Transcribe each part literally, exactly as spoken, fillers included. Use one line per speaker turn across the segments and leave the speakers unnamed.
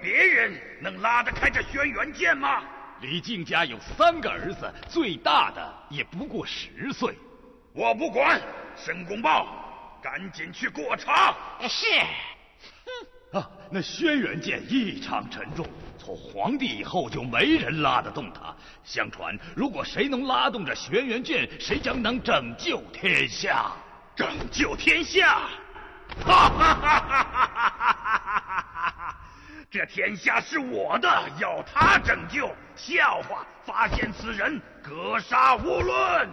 别人能拉得开这轩辕剑吗？
李靖家有三个儿子，最大的也不过十岁。
我不管，申公豹，赶紧去过查。
是。
啊，那轩辕剑异常沉重，从皇帝以后就没人拉得动它。相传，如果谁能拉动这轩辕剑，谁将能拯救天下。
拯救天下！哈哈哈哈哈哈！这天下是我的，要他拯救，笑话！发现此人，格杀勿论。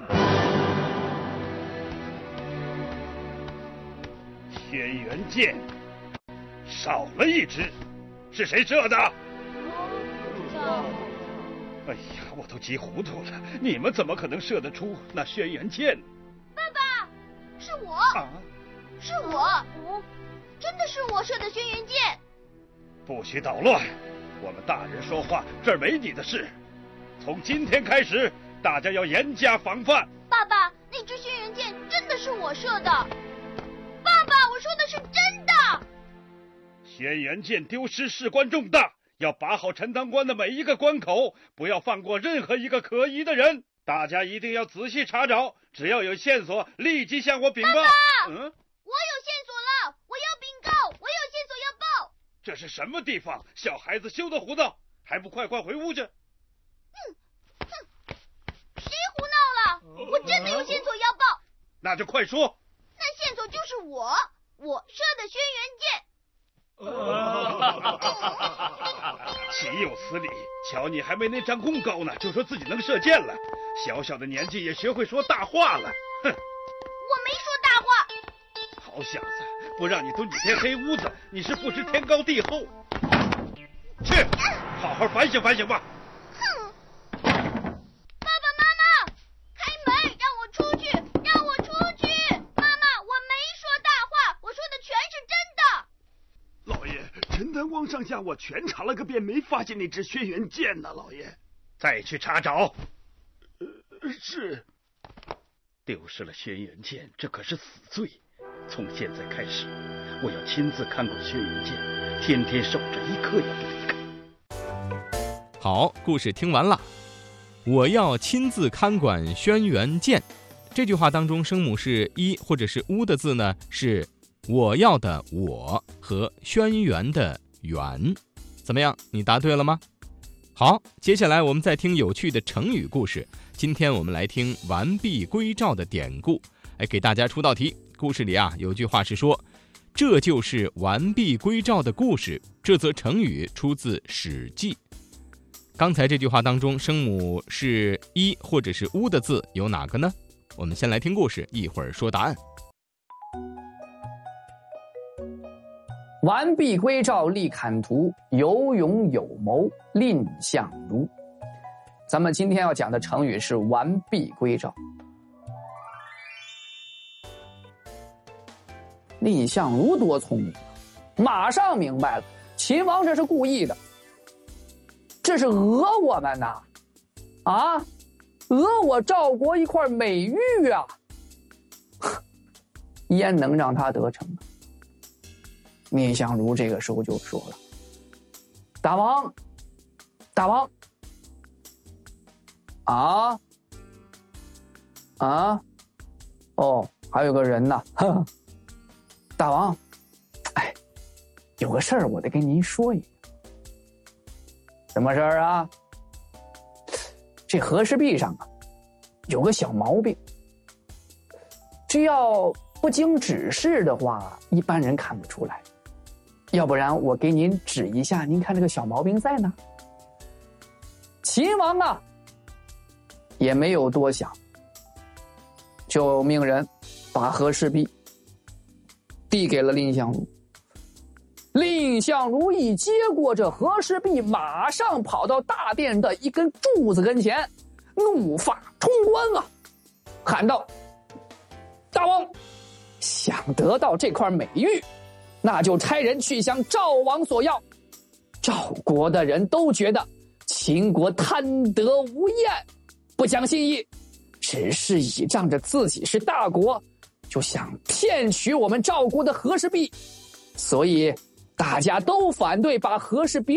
轩辕剑少了一只，是谁射的？哎呀，我都急糊涂了！你们怎么可能射得出那轩辕剑？
爸爸，是我，
啊、
是我，真的是我射的轩辕剑。
不许捣乱！我们大人说话，这儿没你的事。从今天开始，大家要严加防范。
爸爸，那支轩辕剑真的是我射的。爸爸，我说的是真的。
轩辕剑丢失事关重大，要把好陈塘关的每一个关口，不要放过任何一个可疑的人。大家一定要仔细查找，只要有线索，立即向我禀报。
爸爸，
嗯，
我有线索了，我要禀告，我有线索要报。
这是什么地方？小孩子休得胡闹，还不快快回屋去！
哼哼，谁胡闹了？我真的有线索要报。
那就快说。
那线索就是我，我射的轩辕剑。
岂有此理！瞧你还没那张弓高呢，就说自己能射箭了，小小的年纪也学会说大话了。哼！
我没说大话。
好小子，不让你蹲几天黑屋子，你是不知天高地厚。去，好好反省反省吧。
哼！爸爸妈妈，开门，让我出去，让我出去！妈妈，我没说大话，我说的全是真的。
老爷，陈塘关上下我全查了个遍，没发现那支轩辕剑呢。老爷，
再去查找。
呃，是。
丢失了轩辕剑，这可是死罪。从现在开始，我要亲自看管轩辕剑，天天守着，一刻也不离开。
好，故事听完了。我要亲自看管轩辕剑，这句话当中声母是一或者是乌的字呢，是我要的我和轩辕的辕。怎么样，你答对了吗？好，接下来我们再听有趣的成语故事。今天我们来听完璧归赵的典故。哎，给大家出道题。故事里啊，有句话是说，这就是完璧归赵的故事。这则成语出自《史记》。刚才这句话当中，声母是一或者是乌的字有哪个呢？我们先来听故事，一会儿说答案。
完璧归赵立坎图，有勇有谋蔺相如。咱们今天要讲的成语是完璧归赵。蔺相如多聪明啊，马上明白了，秦王这是故意的，这是讹我们呐！啊，讹我赵国一块美玉啊！焉能让他得逞啊？蔺相如这个时候就说了：“大王，大王，啊啊，哦，还有个人呢，呵呵。大王，哎，有个事儿我得跟您说一下。什么事儿啊？这和氏璧上啊，有个小毛病，只要不经指示的话，一般人看不出来。要不然我给您指一下，您看这个小毛病在哪？秦王啊，也没有多想，就命人把和氏璧递给了蔺相如。蔺相如一接过这和氏璧，马上跑到大殿的一根柱子跟前，怒发冲冠啊，喊道：“大王，想得到这块美玉，那就差人去向赵王索要。赵国的人都觉得秦国贪得无厌，不讲信义，只是倚仗着自己是大国，就想骗取我们赵国的和氏璧，所以大家都反对把和氏璧